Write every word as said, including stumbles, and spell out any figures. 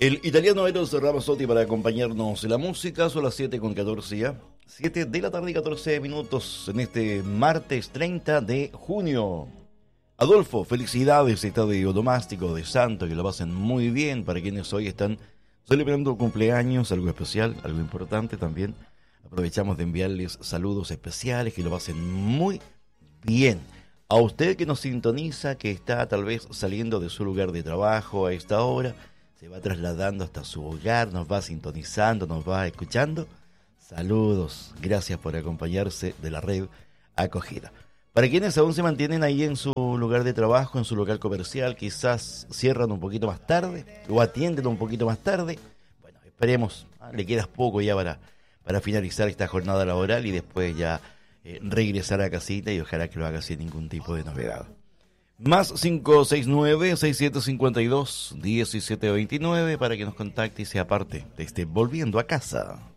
El italiano Eros Ramazzotti para acompañarnos en la música. Son las siete con catorce ya. siete de la tarde y catorce minutos en este martes treinta de junio. Adolfo, felicidades, estadio domástico de Santo, que lo pasen muy bien para quienes hoy están celebrando cumpleaños, algo especial, algo importante también. Aprovechamos de enviarles saludos especiales, que lo pasen muy bien. A usted que nos sintoniza, que está tal vez saliendo de su lugar de trabajo a esta hora, se va trasladando hasta su hogar, nos va sintonizando, nos va escuchando. Saludos, gracias por acompañarse de la red acogida. Para quienes aún se mantienen ahí en su lugar de trabajo, en su local comercial, quizás cierran un poquito más tarde o atienden un poquito más tarde. Bueno, esperemos, ¿ah? Le queda poco ya para, para finalizar esta jornada laboral y después ya eh, regresar a casita, y ojalá que lo haga sin ningún tipo de novedad. Más cinco seis nueve, seis siete cinco dos, uno siete dos nueve para que nos contacte y sea parte de este Volviendo a Casa.